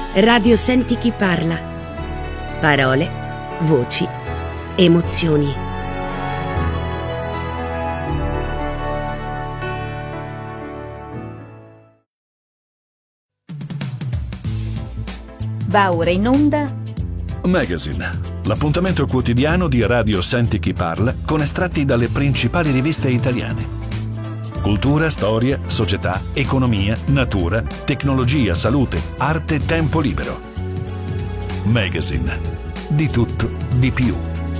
Radio Senti chi parla. Parole, voci, emozioni. Va ora in onda Magazine, l'appuntamento quotidiano di Radio Senti chi parla con estratti dalle principali riviste italiane. Cultura, storia, società, economia, natura, tecnologia, salute, arte, tempo libero. Magazine. Di tutto, di più.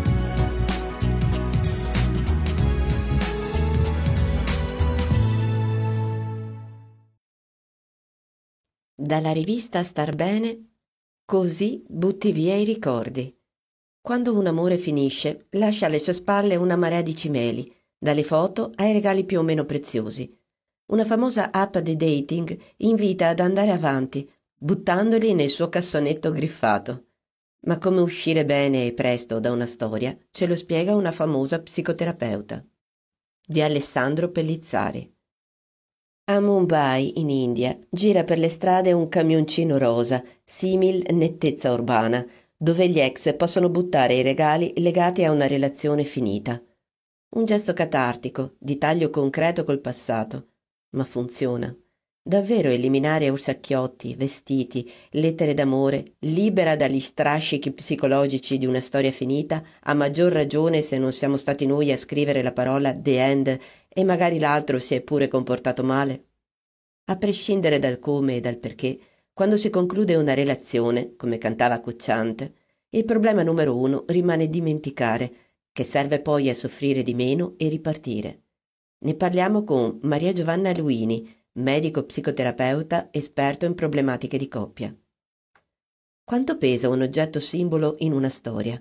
Dalla rivista Star Bene, così butti via i ricordi. Quando un amore finisce, lascia alle sue spalle una marea di cimeli, dalle foto ai regali più o meno preziosi. Una famosa app di dating invita ad andare avanti, buttandoli nel suo cassonetto griffato. Ma come uscire bene e presto da una storia ce lo spiega una famosa psicoterapeuta. Di Alessandro Pellizzari. A Mumbai, in India, gira per le strade un camioncino rosa, simil nettezza urbana, dove gli ex possono buttare i regali legati a una relazione finita. Un gesto catartico, di taglio concreto col passato. Ma funziona. Davvero eliminare orsacchiotti, vestiti, lettere d'amore, libera dagli strascichi psicologici di una storia finita, a maggior ragione se non siamo stati noi a scrivere la parola The End e magari l'altro si è pure comportato male? A prescindere dal come e dal perché, quando si conclude una relazione, come cantava Cocciante, il problema numero 1 rimane dimenticare, che serve poi a soffrire di meno e ripartire. Ne parliamo con Maria Giovanna Luini, medico psicoterapeuta esperto in problematiche di coppia. Quanto pesa un oggetto simbolo in una storia?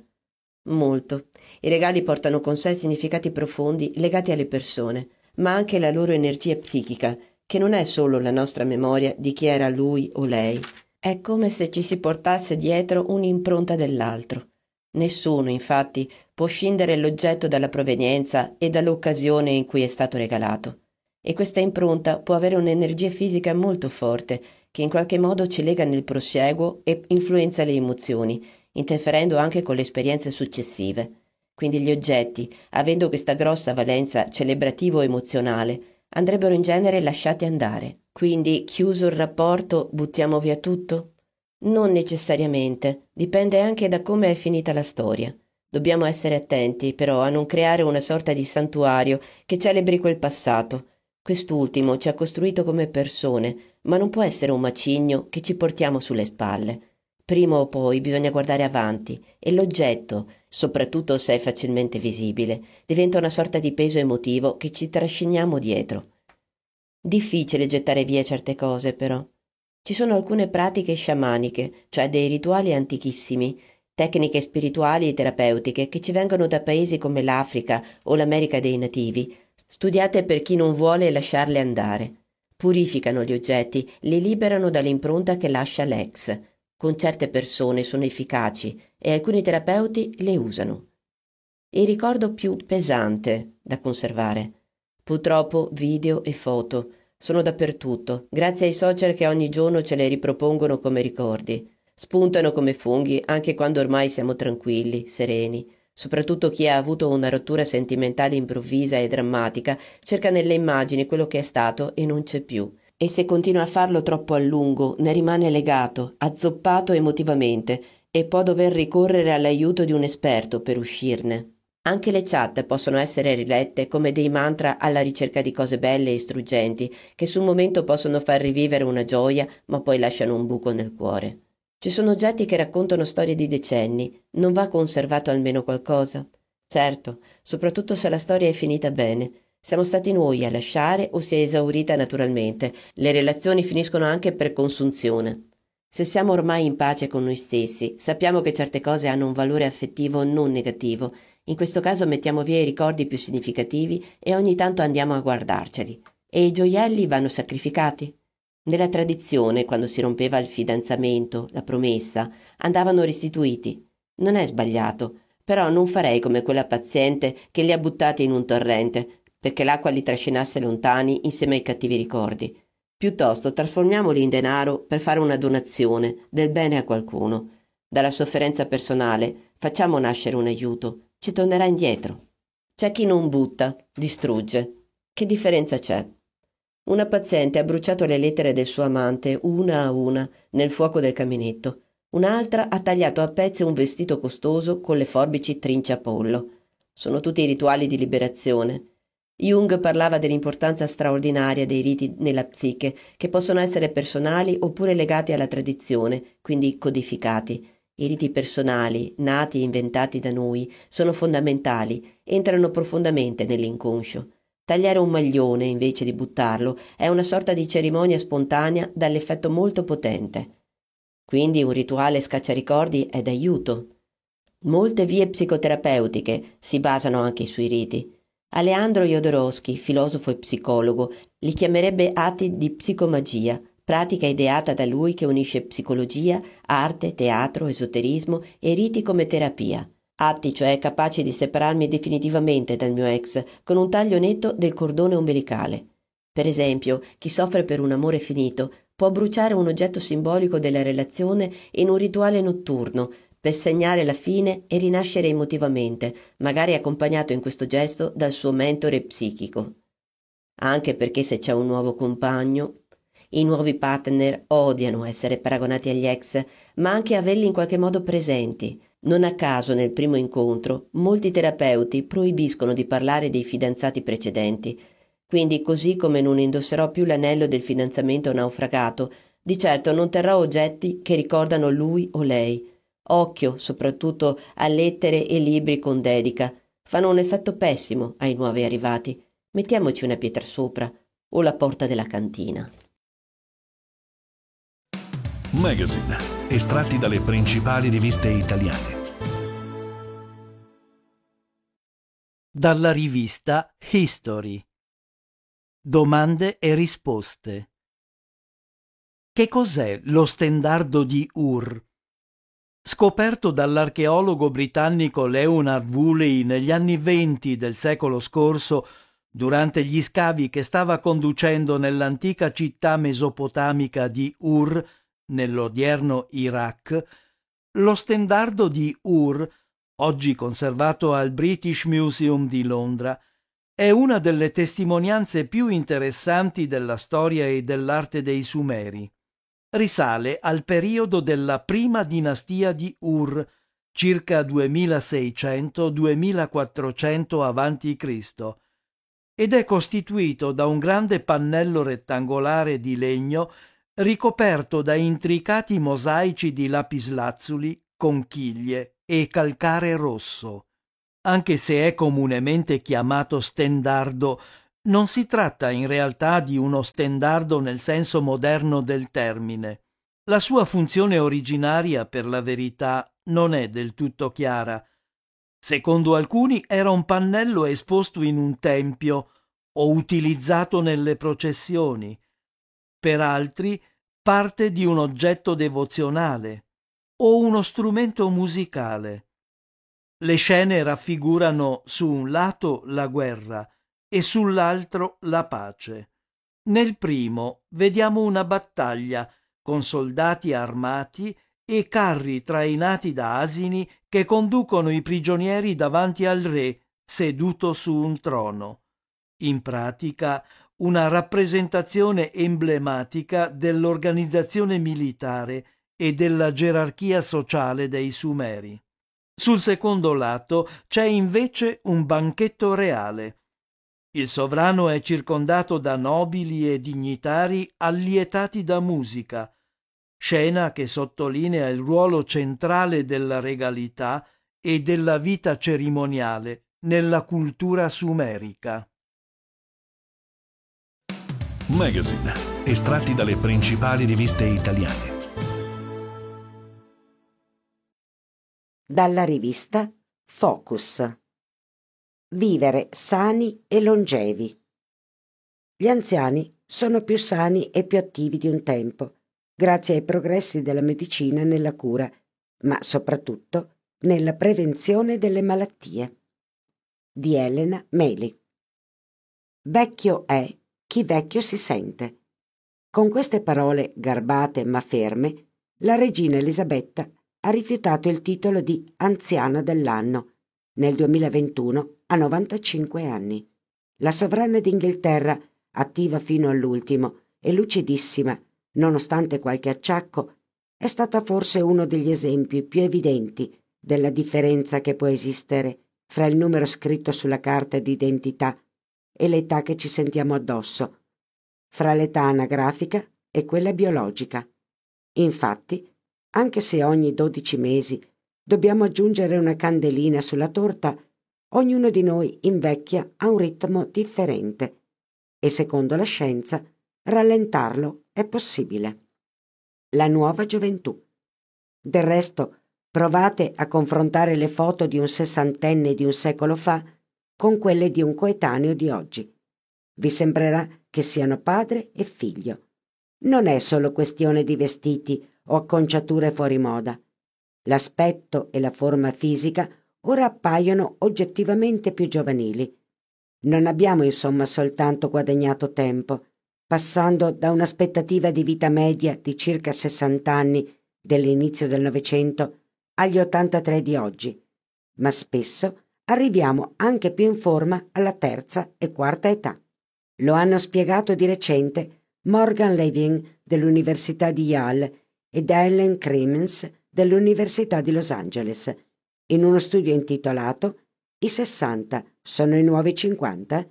Molto. I regali portano con sé significati profondi legati alle persone, ma anche la loro energia psichica, che non è solo la nostra memoria di chi era lui o lei. È come se ci si portasse dietro un'impronta dell'altro. Nessuno, infatti, può scindere l'oggetto dalla provenienza e dall'occasione in cui è stato regalato. E questa impronta può avere un'energia fisica molto forte, che in qualche modo ci lega nel prosieguo e influenza le emozioni, interferendo anche con le esperienze successive. Quindi gli oggetti, avendo questa grossa valenza celebrativo-emozionale, andrebbero in genere lasciati andare. Quindi, chiuso il rapporto, buttiamo via tutto? Non necessariamente, dipende anche da come è finita la storia. Dobbiamo essere attenti, però, a non creare una sorta di santuario che celebri quel passato. Quest'ultimo ci ha costruito come persone, ma non può essere un macigno che ci portiamo sulle spalle. Prima o poi bisogna guardare avanti e l'oggetto, soprattutto se è facilmente visibile, diventa una sorta di peso emotivo che ci trasciniamo dietro. Difficile gettare via certe cose, però. Ci sono alcune pratiche sciamaniche, cioè dei rituali antichissimi, tecniche spirituali e terapeutiche che ci vengono da paesi come l'Africa o l'America dei nativi, studiate per chi non vuole lasciarle andare. Purificano gli oggetti, li liberano dall'impronta che lascia l'ex. Con certe persone sono efficaci e alcuni terapeuti le usano. Il ricordo più pesante da conservare. Purtroppo video e foto sono dappertutto, grazie ai social che ogni giorno ce le ripropongono come ricordi. Spuntano come funghi anche quando ormai siamo tranquilli, sereni. Soprattutto chi ha avuto una rottura sentimentale improvvisa e drammatica cerca nelle immagini quello che è stato e non c'è più. E se continua a farlo troppo a lungo, ne rimane legato, azzoppato emotivamente e può dover ricorrere all'aiuto di un esperto per uscirne. Anche le chat possono essere rilette come dei mantra alla ricerca di cose belle e struggenti, che sul momento possono far rivivere una gioia, ma poi lasciano un buco nel cuore. Ci sono oggetti che raccontano storie di decenni. Non va conservato almeno qualcosa? Certo, soprattutto se la storia è finita bene. Siamo stati noi a lasciare o si è esaurita naturalmente. Le relazioni finiscono anche per consunzione. Se siamo ormai in pace con noi stessi, sappiamo che certe cose hanno un valore affettivo non negativo. In questo caso mettiamo via i ricordi più significativi e ogni tanto andiamo a guardarceli. E i gioielli vanno sacrificati? Nella tradizione, quando si rompeva il fidanzamento, la promessa, andavano restituiti. Non è sbagliato, però non farei come quella paziente che li ha buttati in un torrente, perché l'acqua li trascinasse lontani insieme ai cattivi ricordi. Piuttosto trasformiamoli in denaro per fare una donazione del bene a qualcuno. Dalla sofferenza personale facciamo nascere un aiuto, ci tornerà indietro. C'è chi non butta, distrugge. Che differenza c'è? Una paziente ha bruciato le lettere del suo amante una a una nel fuoco del caminetto. Un'altra ha tagliato a pezzi un vestito costoso con le forbici trinciapollo. Sono tutti rituali di liberazione. Jung parlava dell'importanza straordinaria dei riti nella psiche, che possono essere personali oppure legati alla tradizione, quindi codificati. I riti personali, nati e inventati da noi, sono fondamentali, entrano profondamente nell'inconscio. Tagliare un maglione invece di buttarlo è una sorta di cerimonia spontanea dall'effetto molto potente. Quindi un rituale scacciaricordi è d'aiuto. Molte vie psicoterapeutiche si basano anche sui riti. Aleandro Jodorowsky, filosofo e psicologo, li chiamerebbe atti di psicomagia, pratica ideata da lui che unisce psicologia, arte, teatro, esoterismo e riti come terapia. Atti, cioè, capaci di separarmi definitivamente dal mio ex con un taglio netto del cordone ombelicale. Per esempio, chi soffre per un amore finito può bruciare un oggetto simbolico della relazione in un rituale notturno per segnare la fine e rinascere emotivamente, magari accompagnato in questo gesto dal suo mentore psichico. Anche perché se c'è un nuovo compagno, i nuovi partner odiano essere paragonati agli ex, ma anche averli in qualche modo presenti. Non a caso nel primo incontro molti terapeuti proibiscono di parlare dei fidanzati precedenti. Quindi, così come non indosserò più l'anello del fidanzamento naufragato, di certo non terrò oggetti che ricordano lui o lei. Occhio soprattutto a lettere e libri con dedica. Fanno un effetto pessimo ai nuovi arrivati. Mettiamoci una pietra sopra o la porta della cantina. Magazine, estratti dalle principali riviste italiane. Dalla rivista History. Domande e risposte. Che cos'è lo stendardo di Ur? Scoperto dall'archeologo britannico Leonard Woolley negli anni '20 del secolo scorso, durante gli scavi che stava conducendo nell'antica città mesopotamica di Ur, nell'odierno Iraq, lo stendardo di Ur, oggi conservato al British Museum di Londra, è una delle testimonianze più interessanti della storia e dell'arte dei Sumeri. Risale al periodo della prima dinastia di Ur, circa 2600-2400 a.C., ed è costituito da un grande pannello rettangolare di legno ricoperto da intricati mosaici di lapislazzuli, conchiglie e calcare rosso. Anche se è comunemente chiamato stendardo, non si tratta in realtà di uno stendardo nel senso moderno del termine. La sua funzione originaria, per la verità, non è del tutto chiara. Secondo alcuni era un pannello esposto in un tempio o utilizzato nelle processioni. Per altri parte di un oggetto devozionale o uno strumento musicale. Le scene raffigurano su un lato la guerra e sull'altro la pace. Nel primo vediamo una battaglia con soldati armati e carri trainati da asini che conducono i prigionieri davanti al re seduto su un trono. In pratica una rappresentazione emblematica dell'organizzazione militare e della gerarchia sociale dei Sumeri. Sul secondo lato c'è invece un banchetto reale. Il sovrano è circondato da nobili e dignitari allietati da musica, scena che sottolinea il ruolo centrale della regalità e della vita cerimoniale nella cultura sumerica. Magazine, estratti dalle principali riviste italiane. Dalla rivista Focus. Vivere sani e longevi. Gli anziani sono più sani e più attivi di un tempo, grazie ai progressi della medicina nella cura, ma soprattutto nella prevenzione delle malattie. Di Elena Meli. Vecchio è chi vecchio si sente. Con queste parole garbate ma ferme, la regina Elisabetta ha rifiutato il titolo di anziana dell'anno nel 2021 a 95 anni. La sovrana d'Inghilterra, attiva fino all'ultimo e lucidissima, nonostante qualche acciacco, è stata forse uno degli esempi più evidenti della differenza che può esistere fra il numero scritto sulla carta d'identità e l'età che ci sentiamo addosso, fra l'età anagrafica e quella biologica. Infatti, anche se ogni 12 mesi dobbiamo aggiungere una candelina sulla torta, ognuno di noi invecchia a un ritmo differente e, secondo la scienza, rallentarlo è possibile. La nuova gioventù. Del resto, provate a confrontare le foto di un sessantenne di un secolo fa con quelle di un coetaneo di oggi. Vi sembrerà che siano padre e figlio. Non è solo questione di vestiti o acconciature fuori moda. L'aspetto e la forma fisica ora appaiono oggettivamente più giovanili. Non abbiamo insomma soltanto guadagnato tempo, passando da un'aspettativa di vita media di circa 60 anni dell'inizio del Novecento agli 83 di oggi, ma spesso arriviamo anche più in forma alla terza e quarta età. Lo hanno spiegato di recente Morgan Levin dell'Università di Yale ed Ellen Kremens dell'Università di Los Angeles in uno studio intitolato I 60 sono i nuovi 50?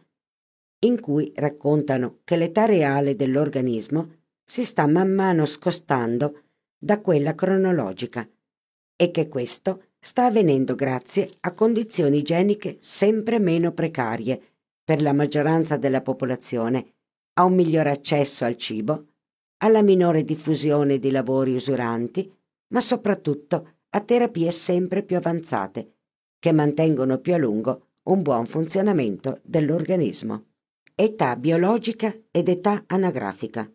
In cui raccontano che l'età reale dell'organismo si sta man mano scostando da quella cronologica e che questo sta avvenendo grazie a condizioni igieniche sempre meno precarie per la maggioranza della popolazione, a un migliore accesso al cibo, alla minore diffusione di lavori usuranti, ma soprattutto a terapie sempre più avanzate che mantengono più a lungo un buon funzionamento dell'organismo. Età biologica ed età anagrafica.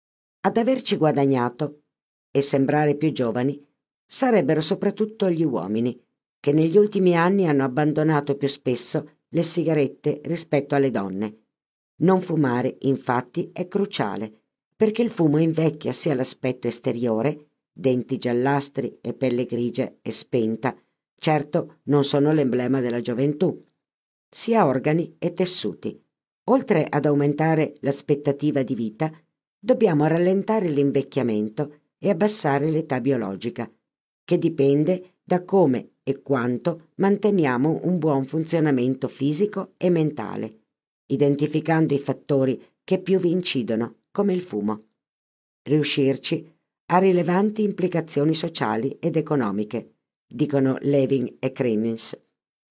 Ad averci guadagnato e sembrare più giovani sarebbero soprattutto gli uomini, che negli ultimi anni hanno abbandonato più spesso le sigarette rispetto alle donne. Non fumare, infatti, è cruciale, perché il fumo invecchia sia l'aspetto esteriore, denti giallastri e pelle grigia e spenta, certo non sono l'emblema della gioventù, sia organi e tessuti. Oltre ad aumentare l'aspettativa di vita, dobbiamo rallentare l'invecchiamento e abbassare l'età biologica, che dipende da come e quanto manteniamo un buon funzionamento fisico e mentale, identificando i fattori che più vi incidono, come il fumo. Riuscirci ha rilevanti implicazioni sociali ed economiche, dicono Levin e Kremens.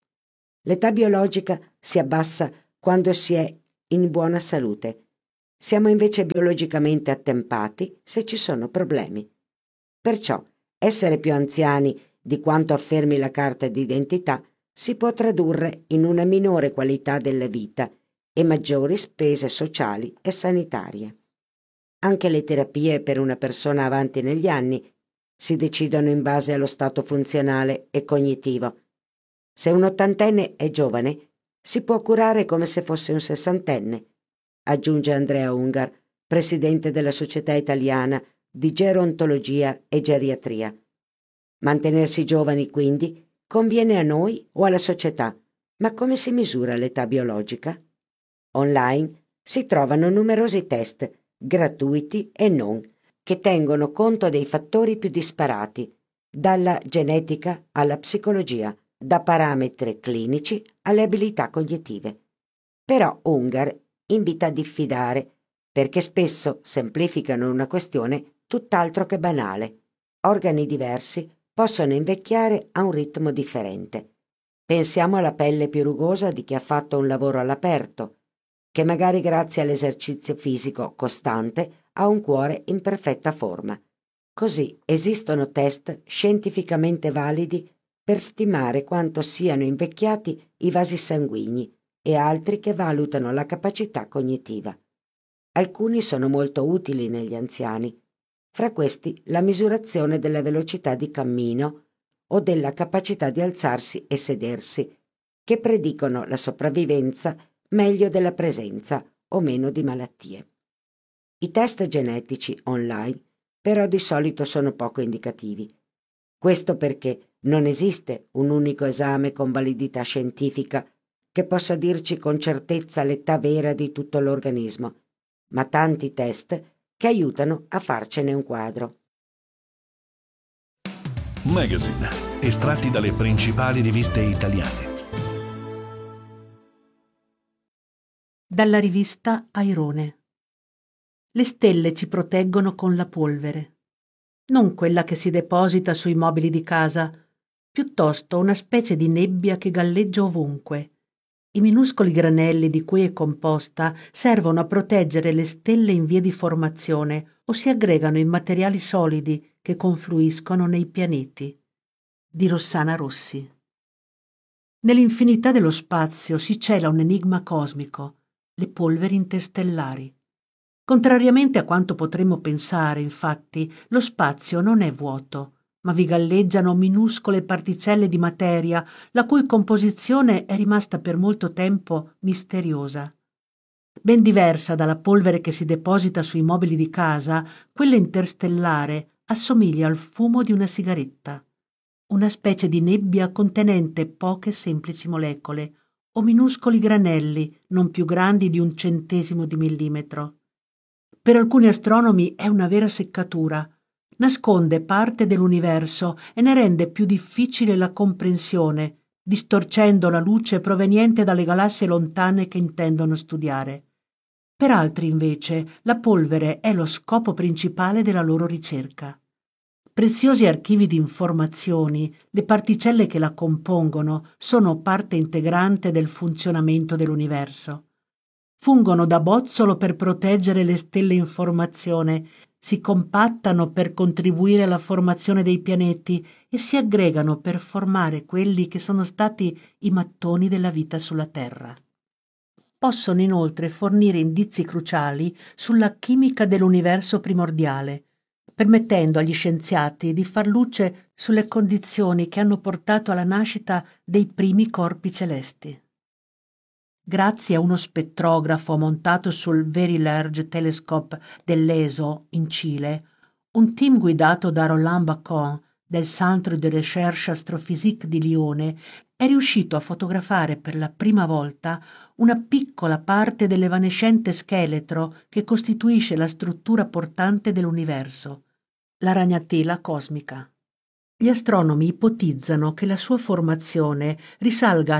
L'età biologica si abbassa quando si è in buona salute. Siamo invece biologicamente attempati se ci sono problemi. Perciò essere più anziani di quanto affermi la carta d'identità si può tradurre in una minore qualità della vita e maggiori spese sociali e sanitarie. Anche le terapie per una persona avanti negli anni si decidono in base allo stato funzionale e cognitivo. Se un ottantenne è giovane, si può curare come se fosse un sessantenne, aggiunge Andrea Ungar, presidente della Società Italiana di Gerontologia e Geriatria. Mantenersi giovani, quindi, conviene a noi o alla società, ma come si misura l'età biologica? Online si trovano numerosi test, gratuiti e non, che tengono conto dei fattori più disparati, dalla genetica alla psicologia, da parametri clinici alle abilità cognitive. Però Ungar invita a diffidare, perché spesso semplificano una questione tutt'altro che banale. Organi diversi possono invecchiare a un ritmo differente. Pensiamo alla pelle più rugosa di chi ha fatto un lavoro all'aperto, che magari grazie all'esercizio fisico costante ha un cuore in perfetta forma. Così esistono test scientificamente validi per stimare quanto siano invecchiati i vasi sanguigni e altri che valutano la capacità cognitiva. Alcuni sono molto utili negli anziani, fra questi la misurazione della velocità di cammino o della capacità di alzarsi e sedersi, che predicono la sopravvivenza meglio della presenza o meno di malattie. I test genetici online però di solito sono poco indicativi. Questo perché non esiste un unico esame con validità scientifica che possa dirci con certezza l'età vera di tutto l'organismo, ma tanti test che aiutano a farcene un quadro. Magazine, estratti dalle principali riviste italiane. Dalla rivista Airone. Le stelle ci proteggono con la polvere, non quella che si deposita sui mobili di casa, piuttosto una specie di nebbia che galleggia ovunque. I minuscoli granelli di cui è composta servono a proteggere le stelle in via di formazione o si aggregano in materiali solidi che confluiscono nei pianeti. Di Rossana Rossi. Nell'infinità dello spazio si cela un enigma cosmico, le polveri interstellari. Contrariamente a quanto potremmo pensare, infatti, lo spazio non è vuoto, ma vi galleggiano minuscole particelle di materia, la cui composizione è rimasta per molto tempo misteriosa. Ben diversa dalla polvere che si deposita sui mobili di casa, quella interstellare assomiglia al fumo di una sigaretta, una specie di nebbia contenente poche semplici molecole o minuscoli granelli non più grandi di 1/100 di millimetro. Per alcuni astronomi è una vera seccatura. Nasconde parte dell'universo e ne rende più difficile la comprensione, distorcendo la luce proveniente dalle galassie lontane che intendono studiare. Per altri, invece, la polvere è lo scopo principale della loro ricerca. Preziosi archivi di informazioni, le particelle che la compongono sono parte integrante del funzionamento dell'universo. Fungono da bozzolo per proteggere le stelle in formazione, si compattano per contribuire alla formazione dei pianeti e si aggregano per formare quelli che sono stati i mattoni della vita sulla Terra. Possono inoltre fornire indizi cruciali sulla chimica dell'universo primordiale, permettendo agli scienziati di far luce sulle condizioni che hanno portato alla nascita dei primi corpi celesti. Grazie a uno spettrografo montato sul Very Large Telescope dell'ESO in Cile, un team guidato da Roland Bacon del Centre de Recherche Astrophysique di Lione è riuscito a fotografare per la prima volta una piccola parte dell'evanescente scheletro che costituisce la struttura portante dell'universo, la ragnatela cosmica. Gli astronomi ipotizzano che la sua formazione risalga a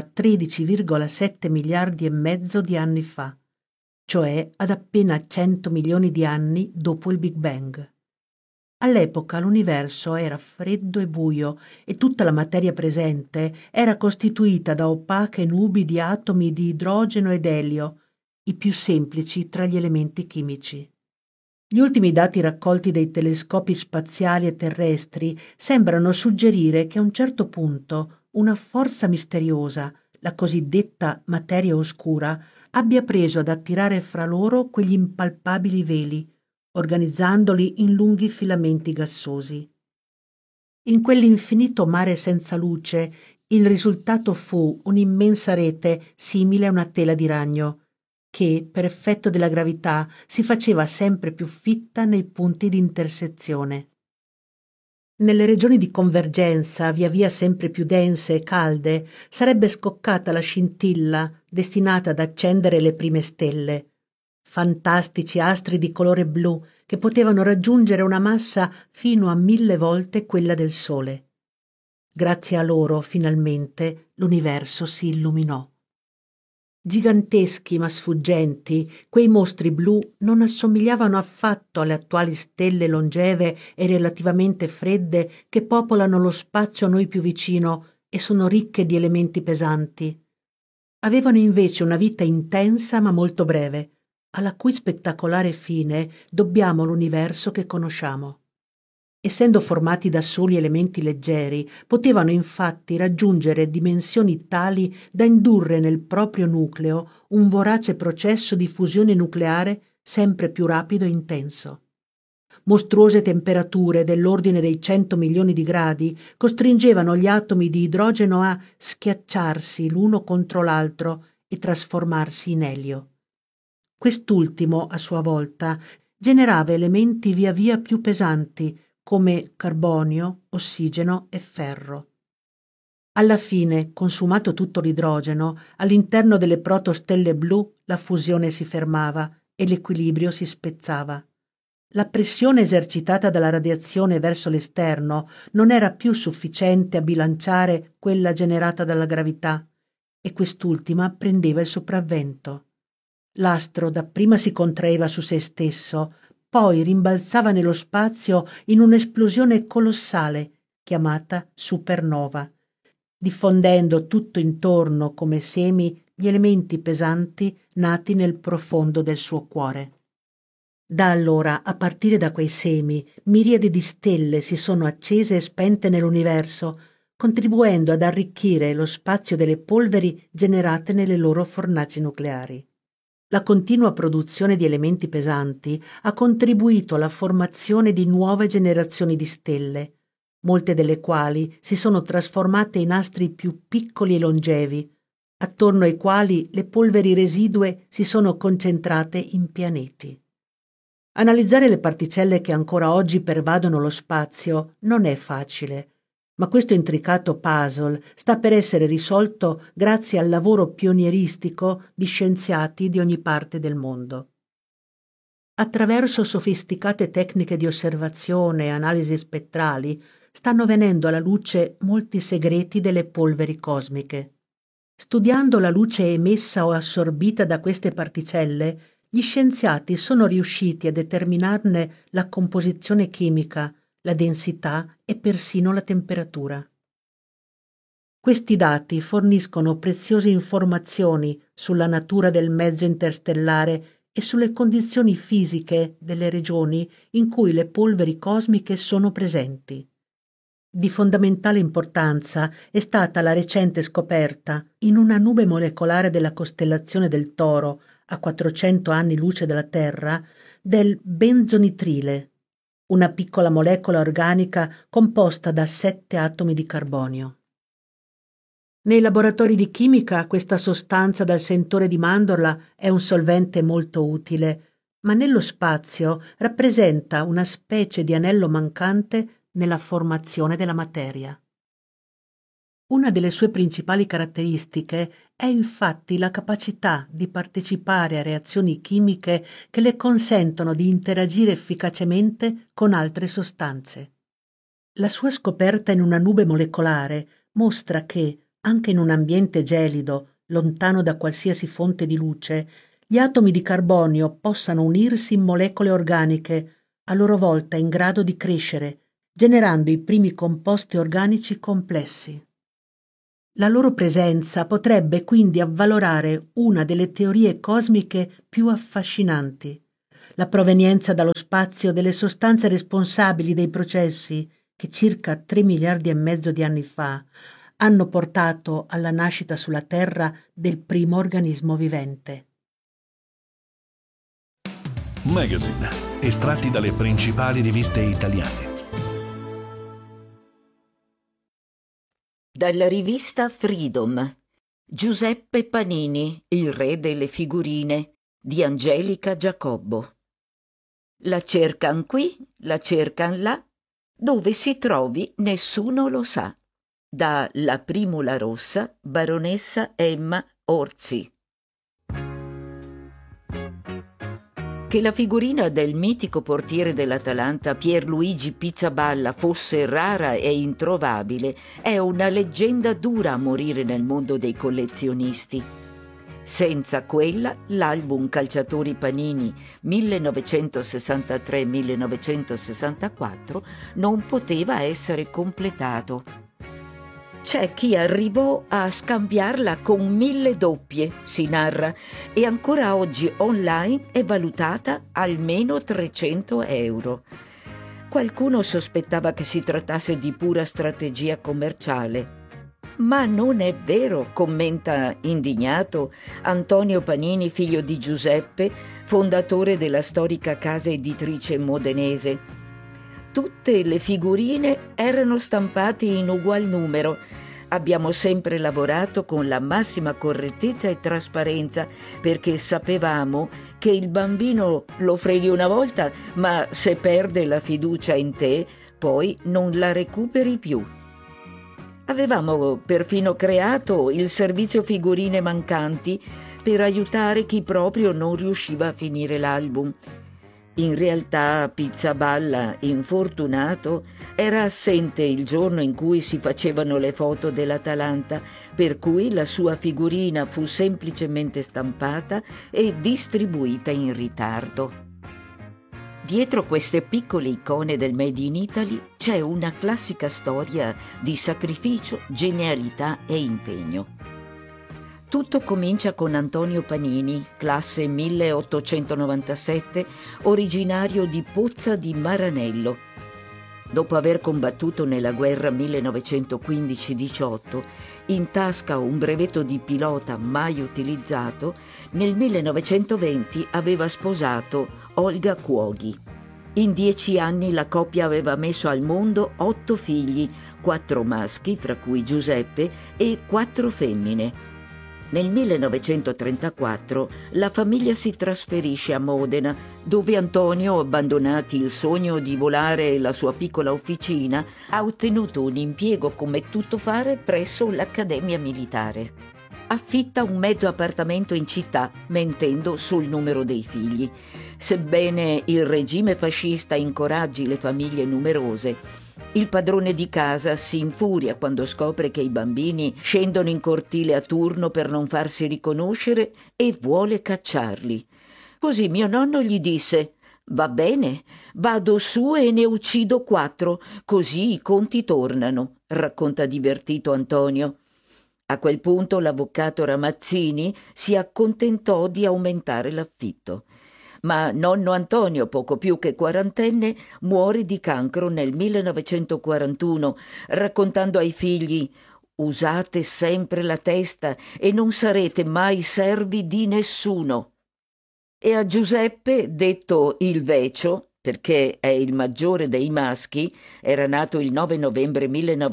13,7 miliardi e mezzo di anni fa, cioè ad appena 100 milioni di anni dopo il Big Bang. All'epoca l'universo era freddo e buio e tutta la materia presente era costituita da opache nubi di atomi di idrogeno ed elio, i più semplici tra gli elementi chimici. Gli ultimi dati raccolti dai telescopi spaziali e terrestri sembrano suggerire che a un certo punto una forza misteriosa, la cosiddetta materia oscura, abbia preso ad attirare fra loro quegli impalpabili veli, organizzandoli in lunghi filamenti gassosi. In quell'infinito mare senza luce, il risultato fu un'immensa rete simile a una tela di ragno, che, per effetto della gravità, si faceva sempre più fitta nei punti di intersezione. Nelle regioni di convergenza, via via sempre più dense e calde, sarebbe scoccata la scintilla destinata ad accendere le prime stelle, fantastici astri di colore blu che potevano raggiungere una massa fino a 1000 volte quella del Sole. Grazie a loro, finalmente, l'universo si illuminò. Giganteschi ma sfuggenti, quei mostri blu non assomigliavano affatto alle attuali stelle longeve e relativamente fredde che popolano lo spazio a noi più vicino e sono ricche di elementi pesanti. Avevano invece una vita intensa ma molto breve, alla cui spettacolare fine dobbiamo l'universo che conosciamo. Essendo formati da soli elementi leggeri, potevano infatti raggiungere dimensioni tali da indurre nel proprio nucleo un vorace processo di fusione nucleare sempre più rapido e intenso. Mostruose temperature dell'ordine dei 100 milioni di gradi costringevano gli atomi di idrogeno a schiacciarsi l'uno contro l'altro e trasformarsi in elio. Quest'ultimo, a sua volta, generava elementi via via più pesanti come carbonio, ossigeno e ferro. Alla fine, consumato tutto l'idrogeno, all'interno delle protostelle blu la fusione si fermava e l'equilibrio si spezzava. La pressione esercitata dalla radiazione verso l'esterno non era più sufficiente a bilanciare quella generata dalla gravità e quest'ultima prendeva il sopravvento. L'astro dapprima si contraeva su se stesso, poi rimbalzava nello spazio in un'esplosione colossale chiamata supernova, diffondendo tutto intorno come semi gli elementi pesanti nati nel profondo del suo cuore. Da allora, a partire da quei semi, miriadi di stelle si sono accese e spente nell'universo, contribuendo ad arricchire lo spazio delle polveri generate nelle loro fornaci nucleari. La continua produzione di elementi pesanti ha contribuito alla formazione di nuove generazioni di stelle, molte delle quali si sono trasformate in astri più piccoli e longevi, attorno ai quali le polveri residue si sono concentrate in pianeti. Analizzare le particelle che ancora oggi pervadono lo spazio non è facile, ma questo intricato puzzle sta per essere risolto grazie al lavoro pionieristico di scienziati di ogni parte del mondo. Attraverso sofisticate tecniche di osservazione e analisi spettrali stanno venendo alla luce molti segreti delle polveri cosmiche. Studiando la luce emessa o assorbita da queste particelle, gli scienziati sono riusciti a determinarne la composizione chimica, la densità e persino la temperatura. Questi dati forniscono preziose informazioni sulla natura del mezzo interstellare e sulle condizioni fisiche delle regioni in cui le polveri cosmiche sono presenti. Di fondamentale importanza è stata la recente scoperta, in una nube molecolare della costellazione del Toro, a 400 anni luce dalla Terra, del benzonitrile, una piccola molecola organica composta da 7 atomi di carbonio. Nei laboratori di chimica questa sostanza dal sentore di mandorla è un solvente molto utile, ma nello spazio rappresenta una specie di anello mancante nella formazione della materia. Una delle sue principali caratteristiche è infatti la capacità di partecipare a reazioni chimiche che le consentono di interagire efficacemente con altre sostanze. La sua scoperta in una nube molecolare mostra che, anche in un ambiente gelido, lontano da qualsiasi fonte di luce, gli atomi di carbonio possano unirsi in molecole organiche, a loro volta in grado di crescere, generando i primi composti organici complessi. La loro presenza potrebbe quindi avvalorare una delle teorie cosmiche più affascinanti, la provenienza dallo spazio delle sostanze responsabili dei processi che circa 3 miliardi e mezzo di anni fa hanno portato alla nascita sulla Terra del primo organismo vivente. Magazine, estratti dalle principali riviste italiane. Dalla rivista Freedom, Giuseppe Panini, il re delle figurine, di Angelica Giacobbo. La cercan qui, la cercan là, dove si trovi nessuno lo sa. Da La Primula Rossa, baronessa Emma Orsi. Che la figurina del mitico portiere dell'Atalanta Pierluigi Pizzaballa fosse rara e introvabile è una leggenda dura a morire nel mondo dei collezionisti. Senza quella, l'album Calciatori Panini 1963-1964 non poteva essere completato. C'è chi arrivò a scambiarla con 1000 doppie, si narra, e ancora oggi online è valutata almeno 300 euro. Qualcuno sospettava che si trattasse di pura strategia commerciale. Ma non è vero, commenta indignato Antonio Panini, figlio di Giuseppe, fondatore della storica casa editrice modenese. Tutte le figurine erano stampate in ugual numero, Abbiamo sempre lavorato con la massima correttezza e trasparenza perché sapevamo che il bambino lo freghi una volta, ma se perde la fiducia in te, poi non la recuperi più. Avevamo perfino creato il servizio figurine mancanti per aiutare chi proprio non riusciva a finire l'album. In realtà Pizzaballa, infortunato, era assente il giorno in cui si facevano le foto dell'Atalanta, per cui la sua figurina fu semplicemente stampata e distribuita in ritardo. Dietro queste piccole icone del Made in Italy c'è una classica storia di sacrificio, genialità e impegno. Tutto comincia con Antonio Panini, classe 1897, originario di Pozza di Maranello. Dopo aver combattuto nella guerra 1915-18, in tasca un brevetto di pilota mai utilizzato, nel 1920 aveva sposato Olga Cuoghi. In 10 anni la coppia aveva messo al mondo 8 figli, 4 maschi, fra cui Giuseppe, e 4 femmine. Nel 1934 la famiglia si trasferisce a Modena, dove Antonio, abbandonati il sogno di volare e la sua piccola officina, ha ottenuto un impiego come tuttofare presso l'Accademia Militare. Affitta un mezzo appartamento in città, mentendo sul numero dei figli. Sebbene il regime fascista incoraggi le famiglie numerose, il padrone di casa si infuria quando scopre che i bambini scendono in cortile a turno per non farsi riconoscere e vuole cacciarli. Così mio nonno gli disse: «Va bene, vado su e ne uccido 4, così i conti tornano», racconta divertito Antonio. A quel punto l'avvocato Ramazzini si accontentò di aumentare l'affitto. Ma nonno Antonio, poco più che quarantenne, muore di cancro nel 1941, raccontando ai figli: «Usate sempre la testa e non sarete mai servi di nessuno». E a Giuseppe, detto il Vecio, perché è il maggiore dei maschi, era nato il 9 novembre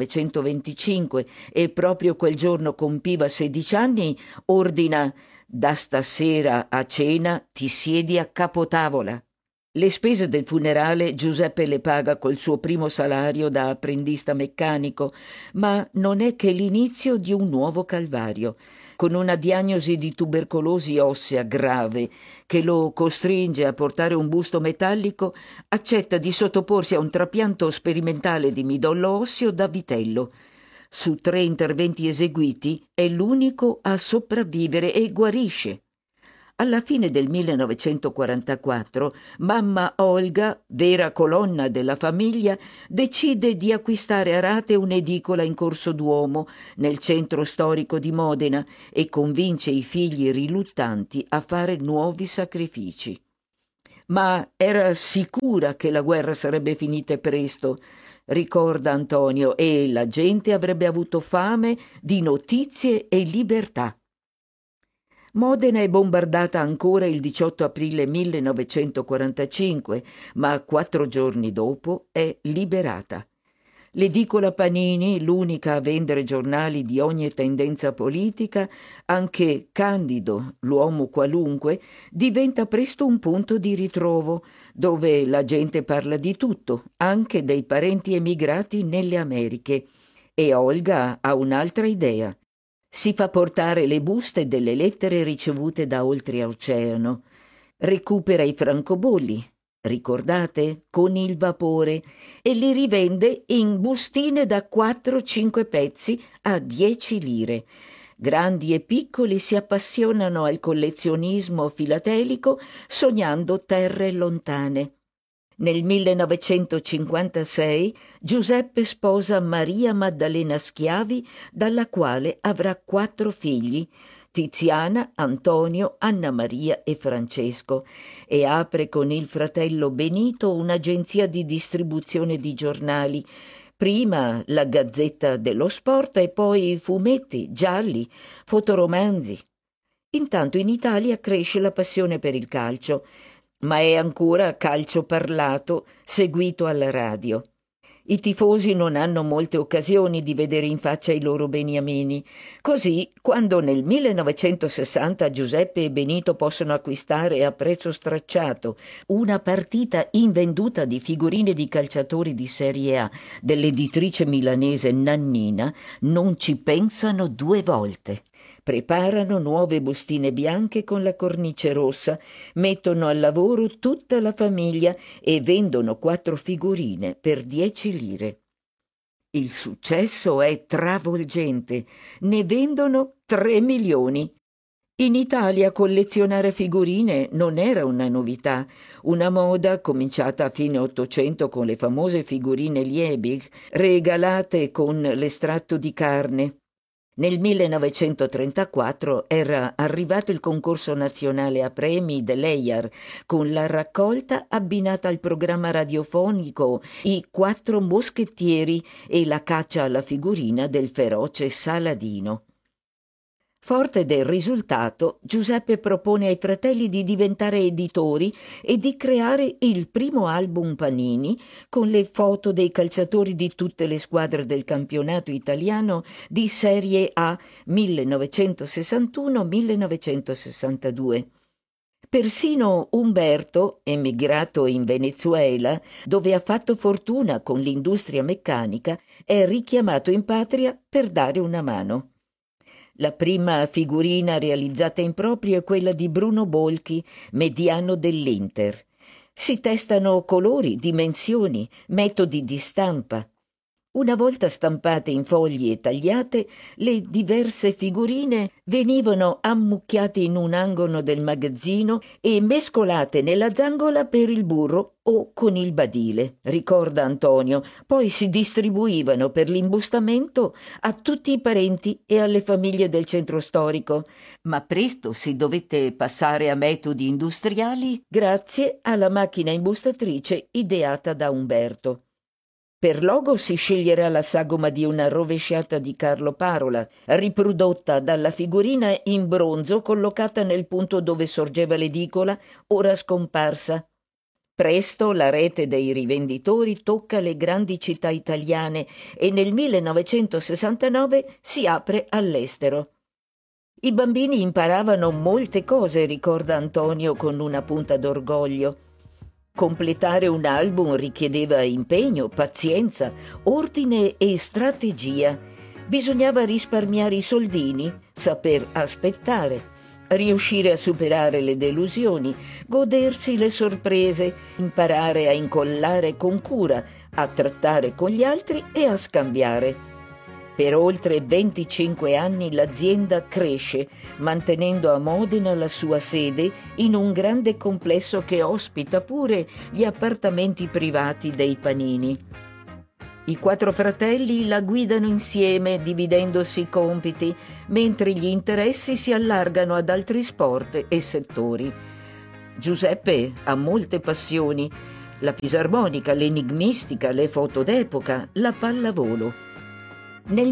1925 e proprio quel giorno compiva 16 anni, ordina: «Da stasera a cena ti siedi a capotavola». Le spese del funerale Giuseppe le paga col suo primo salario da apprendista meccanico, ma non è che l'inizio di un nuovo calvario. Con una diagnosi di tubercolosi ossea grave che lo costringe a portare un busto metallico, accetta di sottoporsi a un trapianto sperimentale di midollo osseo da vitello. Su 3 interventi eseguiti è l'unico a sopravvivere e guarisce. Alla fine del 1944, mamma Olga, vera colonna della famiglia, decide di acquistare a rate un'edicola in Corso Duomo, nel centro storico di Modena, e convince i figli riluttanti a fare nuovi sacrifici. Ma era sicura che la guerra sarebbe finita presto, ricorda Antonio, e la gente avrebbe avuto fame di notizie e libertà. Modena è bombardata ancora il 18 aprile 1945, ma 4 giorni dopo è liberata. L'edicola Panini, l'unica a vendere giornali di ogni tendenza politica, anche Candido, l'uomo qualunque, diventa presto un punto di ritrovo, dove la gente parla di tutto, anche dei parenti emigrati nelle Americhe. E Olga ha un'altra idea. Si fa portare le buste delle lettere ricevute da oltreoceano. Recupera i francobolli, ricordate? Con il vapore, e li rivende in bustine da 4-5 pezzi a 10 lire. Grandi e piccoli si appassionano al collezionismo filatelico sognando terre lontane. Nel 1956 Giuseppe sposa Maria Maddalena Schiavi, dalla quale avrà 4 figli, Tiziana, Antonio, Anna Maria e Francesco, e apre con il fratello Benito un'agenzia di distribuzione di giornali, prima la Gazzetta dello Sport e poi fumetti, gialli, fotoromanzi. Intanto in Italia cresce la passione per il calcio, ma è ancora calcio parlato, seguito alla radio. I tifosi non hanno molte occasioni di vedere in faccia i loro beniamini. Così, quando nel 1960 Giuseppe e Benito possono acquistare a prezzo stracciato una partita invenduta di figurine di calciatori di Serie A dell'editrice milanese Nannina, non ci pensano due volte. Preparano nuove bustine bianche con la cornice rossa, mettono al lavoro tutta la famiglia e vendono 4 figurine per 10 lire. Il successo è travolgente, ne vendono 3 milioni. In Italia collezionare figurine non era una novità, una moda cominciata a fine Ottocento con le famose figurine Liebig, regalate con l'estratto di carne. Nel 1934 era arrivato il concorso nazionale a premi dell'EIAR, con la raccolta abbinata al programma radiofonico I 4 moschettieri e la caccia alla figurina del feroce Saladino. Forte del risultato, Giuseppe propone ai fratelli di diventare editori e di creare il primo album Panini con le foto dei calciatori di tutte le squadre del campionato italiano di Serie A 1961-1962. Persino Umberto, emigrato in Venezuela, dove ha fatto fortuna con l'industria meccanica, è richiamato in patria per dare una mano. La prima figurina realizzata in proprio è quella di Bruno Bolchi, mediano dell'Inter. Si testano colori, dimensioni, metodi di stampa. Una volta stampate in fogli e tagliate, le diverse figurine venivano ammucchiate in un angolo del magazzino e mescolate nella zangola per il burro o con il badile, ricorda Antonio. Poi si distribuivano per l'imbustamento a tutti i parenti e alle famiglie del centro storico. Ma presto si dovette passare a metodi industriali grazie alla macchina imbustatrice ideata da Umberto. Per logo si sceglierà la sagoma di una rovesciata di Carlo Parola, riprodotta dalla figurina in bronzo collocata nel punto dove sorgeva l'edicola, ora scomparsa. Presto la rete dei rivenditori tocca le grandi città italiane e nel 1969 si apre all'estero. I bambini imparavano molte cose, ricorda Antonio con una punta d'orgoglio. Completare un album richiedeva impegno, pazienza, ordine e strategia. Bisognava risparmiare i soldini, saper aspettare, riuscire a superare le delusioni, godersi le sorprese, imparare a incollare con cura, a trattare con gli altri e a scambiare. Per oltre 25 anni l'azienda cresce, mantenendo a Modena la sua sede in un grande complesso che ospita pure gli appartamenti privati dei Panini. I 4 fratelli la guidano insieme, dividendosi i compiti, mentre gli interessi si allargano ad altri sport e settori. Giuseppe ha molte passioni: la fisarmonica, l'enigmistica, le foto d'epoca, la pallavolo. Nel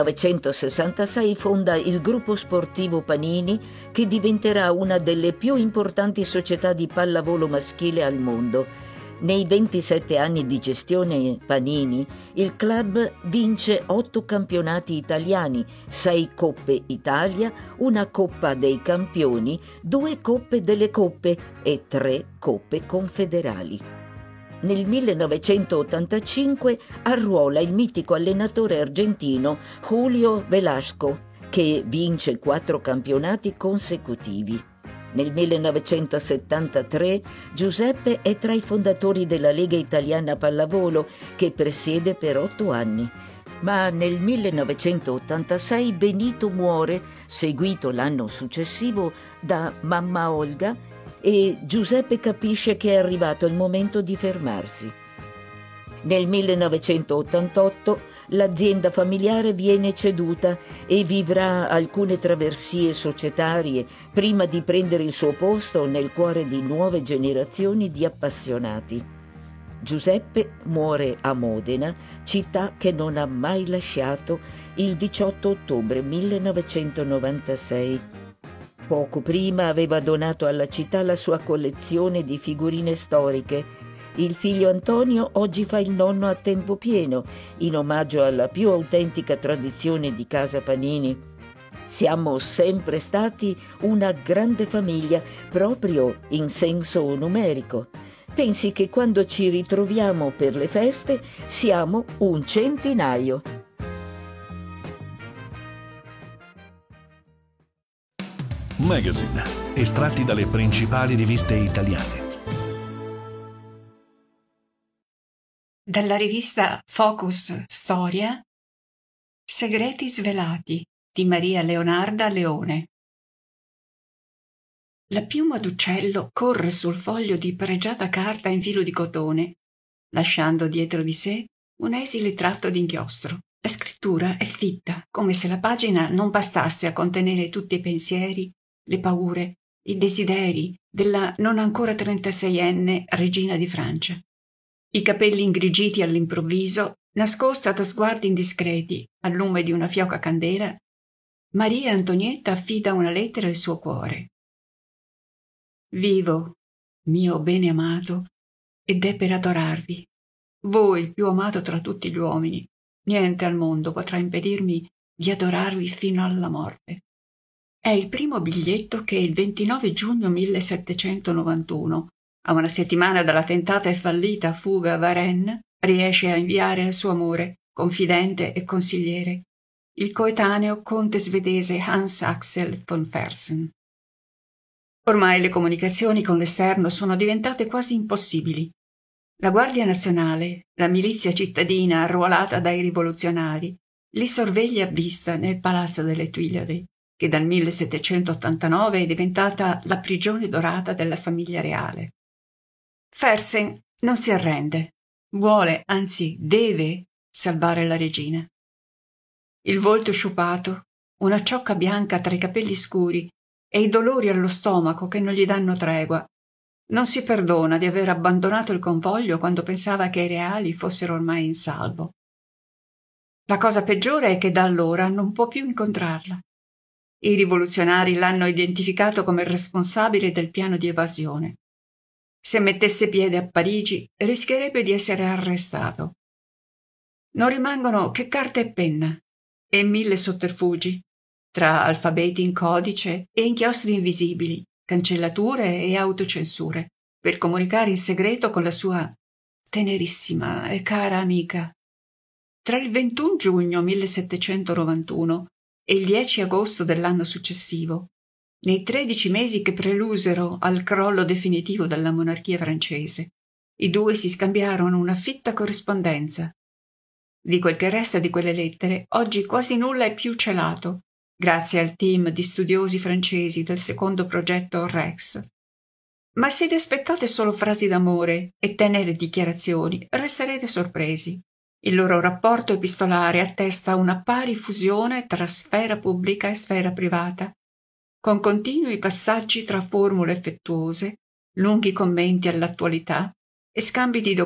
1966 fonda il gruppo sportivo Panini, che diventerà una delle più importanti società di pallavolo maschile al mondo. Nei 27 anni di gestione Panini, il club vince 8 campionati italiani, 6 Coppe Italia, una Coppa dei Campioni, 2 Coppe delle Coppe e 3 Coppe Confederali. Nel 1985 arruola il mitico allenatore argentino Julio Velasco, che vince 4 campionati consecutivi. Nel 1973 Giuseppe è tra i fondatori della Lega Italiana Pallavolo, che presiede per 8 anni. Ma nel 1986 Benito muore, seguito l'anno successivo da mamma Olga, e Giuseppe capisce che è arrivato il momento di fermarsi. Nel 1988 l'azienda familiare viene ceduta e vivrà alcune traversie societarie prima di prendere il suo posto nel cuore di nuove generazioni di appassionati. Giuseppe muore a Modena, città che non ha mai lasciato, il 18 ottobre 1996. Poco prima aveva donato alla città la sua collezione di figurine storiche. Il figlio Antonio oggi fa il nonno a tempo pieno, in omaggio alla più autentica tradizione di Casa Panini. Siamo sempre stati una grande famiglia, proprio in senso numerico. Pensi che quando ci ritroviamo per le feste siamo un centinaio. Magazine, estratti dalle principali riviste italiane. Dalla rivista Focus Storia, Segreti svelati di Maria Leonarda Leone. La piuma d'uccello corre sul foglio di pregiata carta in filo di cotone, lasciando dietro di sé un esile tratto d'inchiostro. La scrittura è fitta, come se la pagina non bastasse a contenere tutti i pensieri, le paure, i desideri della non ancora 36enne regina di Francia. I capelli ingrigiti all'improvviso, nascosta da sguardi indiscreti al lume di una fioca candela, Maria Antonietta affida una lettera al suo cuore. Vivo, mio bene amato, ed è per adorarvi. Voi, il più amato tra tutti gli uomini. Niente al mondo potrà impedirmi di adorarvi fino alla morte. È il primo biglietto che il 29 giugno 1791, a una settimana dalla tentata e fallita fuga a Varennes, riesce a inviare al suo amore, confidente e consigliere, il coetaneo conte svedese Hans Axel von Fersen. Ormai le comunicazioni con l'esterno sono diventate quasi impossibili. La Guardia Nazionale, la milizia cittadina arruolata dai rivoluzionari, li sorveglia a vista nel Palazzo delle Tuileries, che dal 1789 è diventata la prigione dorata della famiglia reale. Fersen non si arrende, vuole, anzi deve, salvare la regina. Il volto sciupato, una ciocca bianca tra i capelli scuri e i dolori allo stomaco che non gli danno tregua. Non si perdona di aver abbandonato il convoglio quando pensava che i reali fossero ormai in salvo. La cosa peggiore è che da allora non può più incontrarla. I rivoluzionari l'hanno identificato come responsabile del piano di evasione. Se mettesse piede a Parigi rischierebbe di essere arrestato. Non rimangono che carta e penna e 1000 sotterfugi, tra alfabeti in codice e inchiostri invisibili, cancellature e autocensure, per comunicare in segreto con la sua tenerissima e cara amica. Tra il 21 giugno 1791 e il 10 agosto dell'anno successivo, nei 13 mesi che prelusero al crollo definitivo della monarchia francese, i due si scambiarono una fitta corrispondenza. Di quel che resta di quelle lettere, oggi quasi nulla è più celato, grazie al team di studiosi francesi del secondo progetto Rex. Ma se vi aspettate solo frasi d'amore e tenere dichiarazioni, resterete sorpresi. Il loro rapporto epistolare attesta una pari fusione tra sfera pubblica e sfera privata, con continui passaggi tra formule affettuose, lunghi commenti all'attualità e scambi di